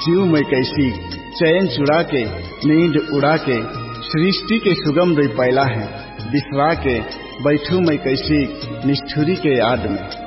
जीव में कैसी चैन चुरा के नींद उड़ा के सृष्टि के सुगम दे पैला है। बिसरा के बैठू मैं कैसी निष्ठुरी के याद में।